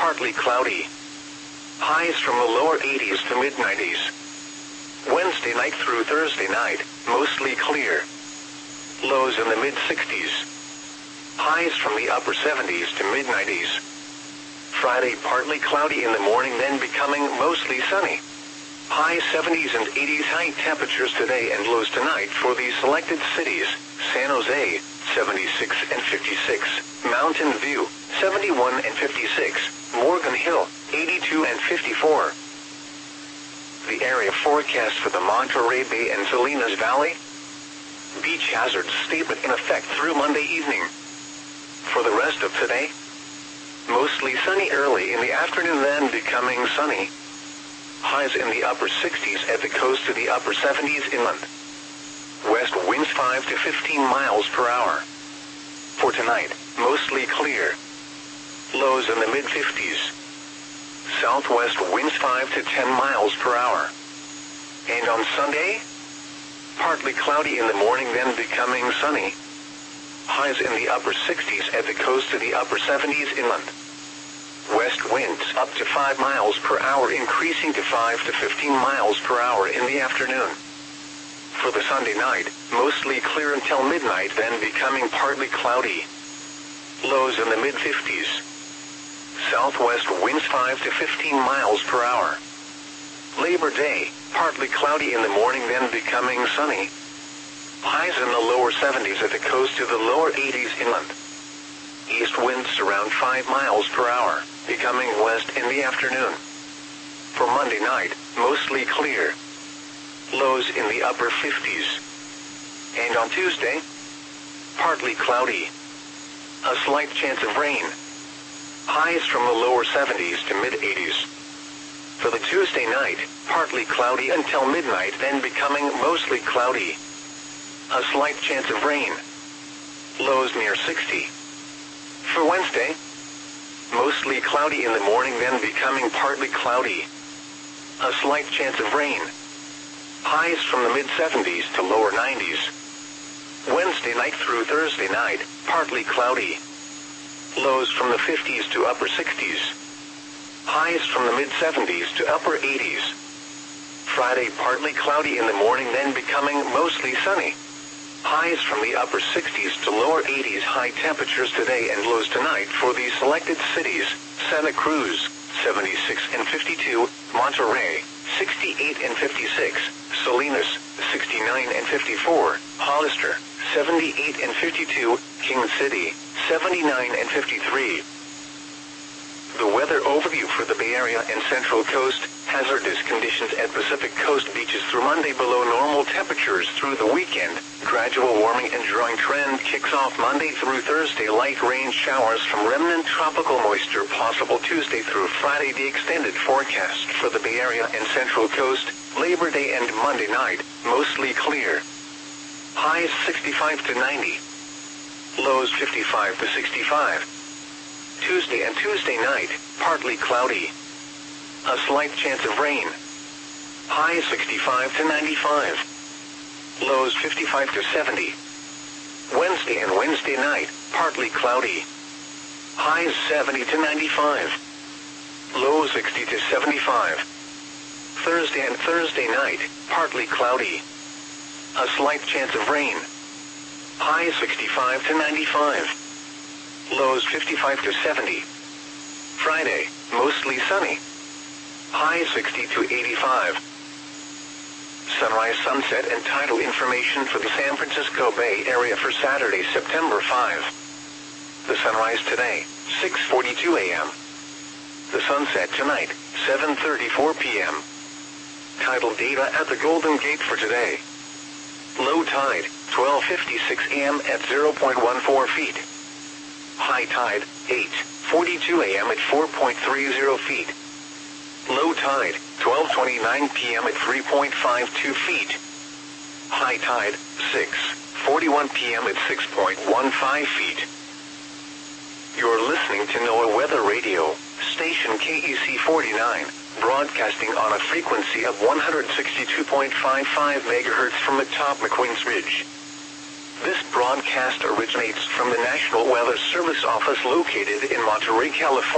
partly cloudy. Highs from the lower 80s to mid-90s. Wednesday night through Thursday night, mostly clear. Lows in the mid-60s. Highs from the upper 70s to mid-90s. Friday partly cloudy in the morning, then becoming mostly sunny. High 70s and 80s high temperatures today and lows tonight for the selected cities: San Jose, 76 and 56, Mountain View, 71 and 56, Morgan Hill, 82 and 54. The area forecast for the Monterey Bay and Salinas Valley. Beach hazard statement in effect through Monday evening. For the rest of today, mostly sunny early in the afternoon, then becoming sunny. Highs in the upper 60s at the coast to the upper 70s inland. West winds 5 to 15 miles per hour. For tonight, mostly clear. Lows in the mid-50s. Southwest winds 5 to 10 miles per hour. And on Sunday, partly cloudy in the morning, then becoming sunny. Highs in the upper 60s at the coast to the upper 70s inland. West winds up to 5 miles per hour, increasing to 5 to 15 miles per hour in the afternoon. For the Sunday night, mostly clear until midnight, then becoming partly cloudy. Lows in the mid-50s. Southwest winds 5 to 15 miles per hour. Labor Day, partly cloudy in the morning, then becoming sunny. Highs in the lower 70s at the coast to the lower 80s inland. East winds around 5 miles per hour, becoming west in the afternoon. For Monday night, mostly clear. Lows in the upper 50s. And on Tuesday, partly cloudy. A slight chance of rain. Highs from the lower 70s to mid-80s. For the Tuesday night, partly cloudy until midnight, then becoming mostly cloudy. A slight chance of rain. Lows near 60. For Wednesday, mostly cloudy in the morning, then becoming partly cloudy. A slight chance of rain. Highs from the mid-70s to lower 90s. Wednesday night through Thursday night, partly cloudy. Lows from the 50s to upper 60s. Highs from the mid-70s to upper 80s. Friday partly cloudy in the morning, then becoming mostly sunny. Highs from the upper 60s to lower 80s high temperatures today and lows tonight for the selected cities: Santa Cruz, 76 and 52, Monterey, 68 and 56, Salinas, 69 and 54, Hollister, 78 and 52, King City, 79 and 53. The weather overview for the Bay Area and Central Coast: hazardous conditions at Pacific Coast beaches through Monday, below normal temperatures through the weekend. Gradual warming and drying trend kicks off Monday through Thursday. Light rain showers from remnant tropical moisture possible Tuesday through Friday. The extended forecast for the Bay Area and Central Coast: Labor Day and Monday night, mostly clear. Highs 65 to 90. Lows 55 to 65. Tuesday and Tuesday night, partly cloudy. A slight chance of rain. Highs 65 to 95. Lows 55 to 70. Wednesday and Wednesday night, partly cloudy. Highs 70 to 95. Lows 60 to 75. Thursday and Thursday night, partly cloudy. A slight chance of rain. Highs 65 to 95. Lows 55 to 70. Friday, mostly sunny. High 60 to 85. Sunrise, sunset, and tidal information for the San Francisco Bay Area for Saturday, September 5. The sunrise today, 6:42 a.m. The sunset tonight, 7:34 p.m. Tidal data at the Golden Gate for today. Low tide, 12:56 a.m. at 0.14 feet. High tide, 8:42 a.m. at 4.30 feet. Low tide, 12:29 p.m. at 3.52 feet. High tide, 6:41 p.m. at 6.15 feet. You're listening to NOAA Weather Radio, station KEC 49, broadcasting on a frequency of 162.55 MHz from atop McQueen's Ridge. This broadcast originates from the National Weather Service office located in Monterey, California.